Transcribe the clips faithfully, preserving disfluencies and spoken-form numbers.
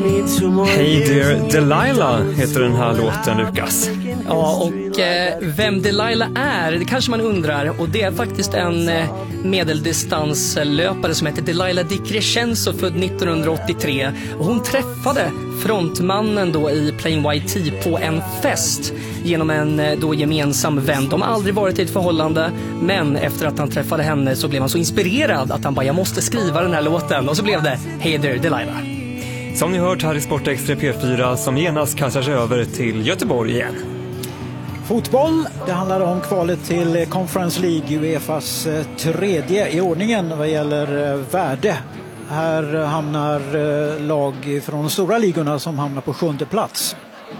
Hey Dear Delilah heter den här låten, Lukas. Ja, och eh, vem Delilah är, det kanske man undrar. Och det är faktiskt en eh, medeldistanslöpare som heter Delilah Di Crescenzo, född nittonhundraåttiotre. Och hon träffade frontmannen då i Plain White Tee på en fest genom en eh, då gemensam vän. De har aldrig varit i ett förhållande, men efter att han träffade henne så blev han så inspirerad att han bara, jag måste skriva den här låten. Och så blev det Hey Dear Delilah. Som ni hört här i Sportextra P fyra, som genast kastar sig över till Göteborg igen. Fotboll, det handlar om kvalet till Conference League, UEFAs tredje i ordningen vad gäller värde. Här hamnar lag från de stora ligorna som hamnar på sjunde plats.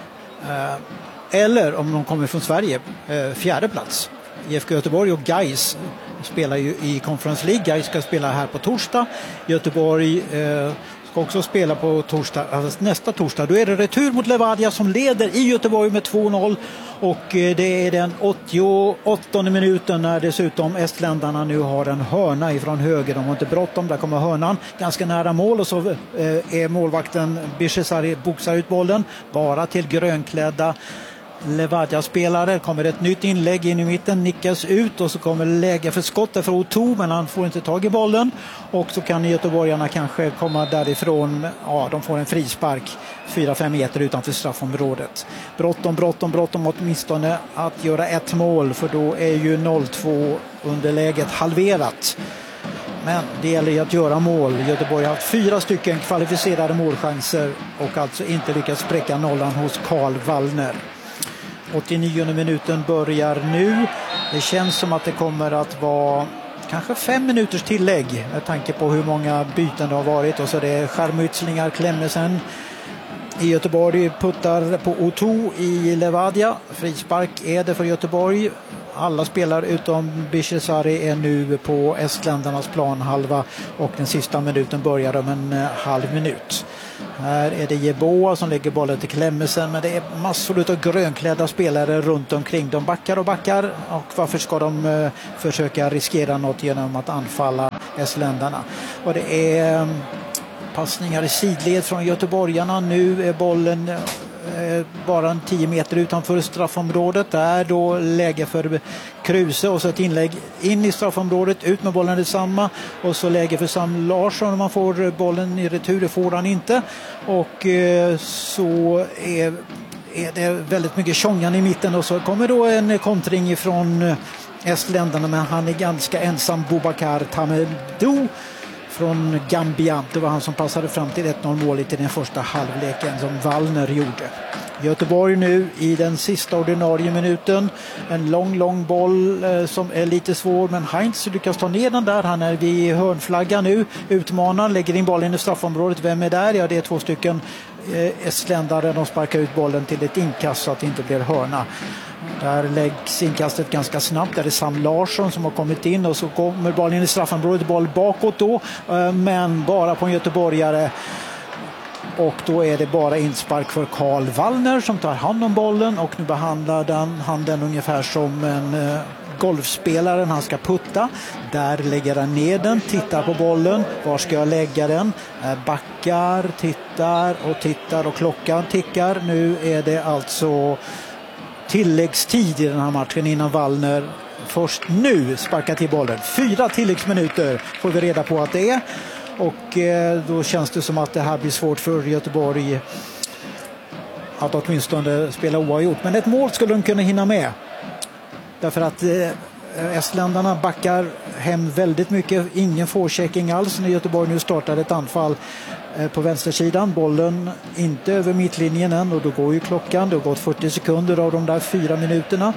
Eller om de kommer från Sverige, fjärde plats. I F K Göteborg och Gais spelar ju i Conference League. Gais ska spela här på torsdag. Göteborg ska också spela på torsdag, alltså nästa torsdag. Då är det retur mot Levadia som leder i Göteborg med två noll. Och det är den åttioåttonde minuten när dessutom estländarna nu har en hörna ifrån höger. De har inte bråttom, där kommer hörnan ganska nära mål. Och så är målvakten Bishesari boxar ut bollen bara till grönklädda Levadia-spelare. Kommer ett nytt inlägg in i mitten, nickas ut och så kommer läge för skott för Otto, men han får inte tag i bollen. Och så kan göteborgarna kanske komma därifrån. Ja, de får en frispark fyra fem meter utanför straffområdet. Bråttom, bråttom, bråttom åtminstone att göra ett mål, för då är ju noll två underläget halverat. Men det gäller att göra mål. Göteborg har haft fyra stycken kvalificerade målchanser och alltså inte lyckats spräcka nollan hos Karl Wallner. åttionionde minuten börjar nu. Det känns som att det kommer att vara kanske fem minuters tillägg med tanke på hur många byten det har varit. Och så det är skärmytslingar, Klemmensen i Göteborg puttar på Otto i Levadia. Frispark är det för Göteborg. Alla spelare utom Bishesari är nu på estländarnas planhalva och den sista minuten börjar om en halv minut. Här är det Jeboa som lägger bollen till Klemmensen, men det är massor av grönklädda spelare runt omkring. De backar och backar, och varför ska de uh, försöka riskera något genom att anfalla estländarna? Och det är um, passningar i sidled från göteborgarna. Nu är bollen uh, bara en tio meter utanför straffområdet. Där då läge för Kruse och så ett inlägg in i straffområdet, ut med bollen detsamma, och så läge för Sam Larsson om man får bollen i retur, det får han inte. Och eh, så är, är det väldigt mycket tjongan i mitten, och så kommer då en kontring ifrån estländarna, men han är ganska ensam. Boubacar Tamedou från Gambia, det var han som passade fram till ett noll målet i den första halvleken som Wallner gjorde. Göteborg nu i den sista ordinarie minuten. En lång, lång boll eh, som är lite svår, men Heinz lyckas ta ner den där. Han är vid hörnflaggan nu. Utmanar, lägger in bollen i straffområdet. Vem är där? Ja, det är två stycken eh, estländare. De sparkar ut bollen till ett inkast så att det inte blir hörna. Där läggs inkastet ganska snabbt. Där är Sam Larsson som har kommit in, och så kommer bollen i straffområdet. Boll bakåt då, eh, men bara på en göteborgare. Och då är det bara inspark för Karl Wallner som tar hand om bollen, och nu behandlar den, han den ungefär som en uh, golfspelare. Han ska putta. Där lägger han ner den, tittar på bollen. Var ska jag lägga den? Uh, backar, tittar och tittar och klockan tickar. Nu är det alltså tilläggstid i den här matchen innan Wallner först nu sparkar till bollen. Fyra tilläggsminuter får vi reda på att det är. Och eh, då känns det som att det här blir svårt för Göteborg att åtminstone spela oavgjort. Men ett mål skulle de kunna hinna med. Därför att eh, estländarna backar hem väldigt mycket. Ingen forechecking alls när Göteborg nu startar ett anfall eh, på vänstersidan. Bollen inte över mittlinjen än, och då går ju klockan. Det har gått fyrtio sekunder av de där fyra minuterna.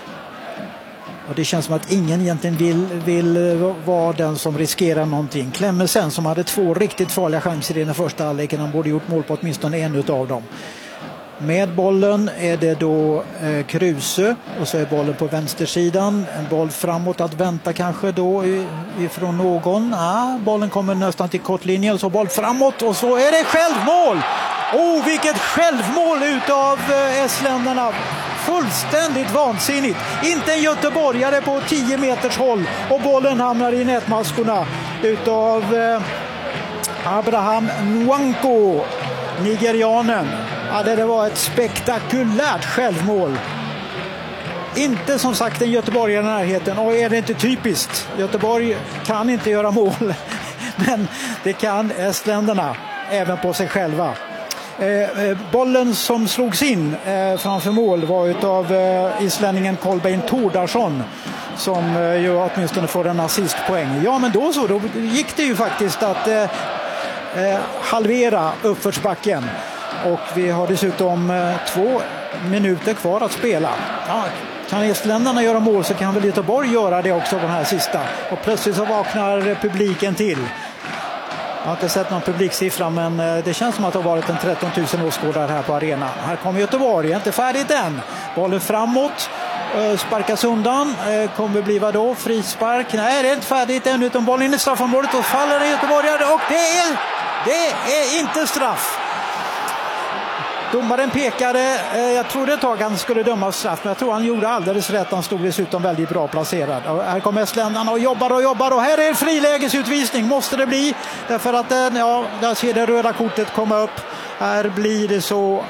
Och det känns som att ingen egentligen vill, vill vara den som riskerar någonting. Klemmensen som hade två riktigt farliga chanser i den första halvleken. Han borde gjort mål på åtminstone en utav dem. Med bollen är det då eh, Kruse, och så är bollen på vänstersidan. En boll framåt att vänta kanske då ifrån någon. Ah, bollen kommer nästan till kortlinjen, och så boll framåt, och så är det självmål! Oh, vilket självmål utav eh, estländarna! Fullständigt vansinnigt. Inte en göteborgare på tio meters håll, och bollen hamnar i nätmaskorna utav eh, Abraham Nwanko. nigerianen. Ja, det var ett spektakulärt självmål. Inte som sagt en Göteborg i närheten, och är det inte typiskt. Göteborg kan inte göra mål, men det kan estländerna även på sig själva. Eh, bollen som slogs in eh, framför mål var utav eh, islänningen Kolbeinn Tórdarsson, som eh, ju åtminstone får en assistpoäng. Ja, men då så, då gick det ju faktiskt att eh, eh, halvera uppförsbacken, och vi har dessutom eh, två minuter kvar att spela. Ja, kan estländarna göra mål så kan väl Göteborg göra det också, den här sista. Och plötsligt så vaknar publiken till. Jag har inte sett någon publiksiffra, men det känns som att det har varit en tretton tusen åskådare här på arenan. Här kommer Göteborg, inte färdigt än. Bollen framåt, sparkas undan. Kommer bli vad då? Frispark? Nej, det är inte färdigt än, utan bollen in i straffområdet och faller en göteborgare, och det är, det är inte straff. Domaren pekade, jag trodde ett tag han skulle döma straff, men jag tror han gjorde alldeles rätt. Han stod dessutom väldigt bra placerad. Och här kommer estländarna och jobbar och jobbar, och här är en frilägesutvisning, måste det bli. Därför att, ja, där ser det röda kortet komma upp. Här blir det så